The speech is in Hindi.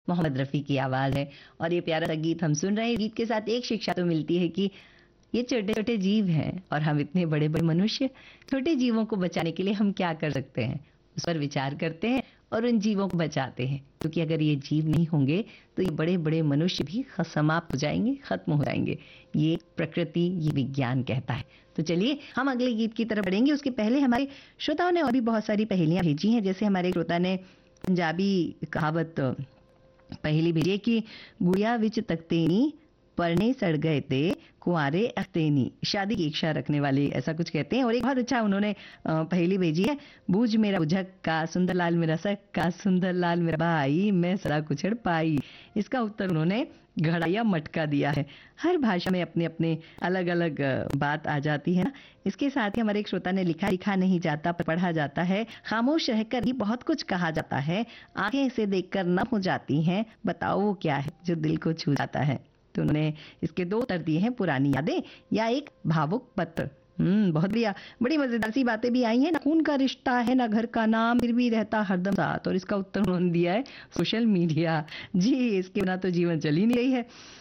मोहम्मद रफ़ी की आवाज़ है और ये प्यारा सा गीत हम सुन रहे हैं। गीत के साथ एक शिक्षा तो मिलती है कि ये छोटे-छोटे जीव हैं और हम इतने बड़े-बड़े मनुष्य, छोटे जीवों को बचाने के लिए हम क्या कर सकते हैं? उस पर विचार करते हैं और उन जीवों को बचाते हैं। क्योंकि अगर ये जीव नहीं होंगे, तो ये बड़े-बड़े मनुष्य भी समाप्त हो जाएँगे, खत्म हो जाएँगे। ये प्रकृति, ये विज्ञान कहता है। तो चलिए हम अगले गीत की तरफ बढ़ेंगे। उसके पहले हमारे श्रोताओं ने और भी बहुत सारी पहेलियाँ भेजी हैं। जैसे हमारे श्रोता ने पंजाबी कहावत पहेली भेजी है कि गुड़िया विच तख्तेनी परने सड़ गए थे कुंवारे अख्तेनी, शादी की इच्छा रखने वाले ऐसा कुछ कहते हैं। और एक बहुत अच्छा उन्होंने पहेली भेजी है, बूझ मेरा बुझक्का सुंदरलाल मेरा सक्का सुंदरलाल मेरा भाई मैं सदा कुछड़ पाई। इसका उत्तर उन्होंने घड़ा या मटका दिया है। हर भाषा में अपने अपने अलग अलग बात आ जाती है ना। इसके साथ ही हमारे एक श्रोता ने लिखा, लिखा नहीं जाता पर पढ़ा जाता है, खामोश रहकर ही बहुत कुछ कहा जाता है, आंखें से देखकर नम हो जाती हैं, बताओ वो क्या है जो दिल को छू जाता है। तो उन्होंने इसके दो उत्तर दिए हैं, पुरानी यादें या एक भावुक पत्र। बहुत बढ़िया, बड़ी मजेदार सी बातें भी आई हैं। ना खून का रिश्ता है ना घर का नाम, फिर भी रहता हरदम साथ। और इसका उत्तर उन्होंने दिया है सोशल मीडिया। जी, इसके बिना तो जीवन चल ही नहीं रही है।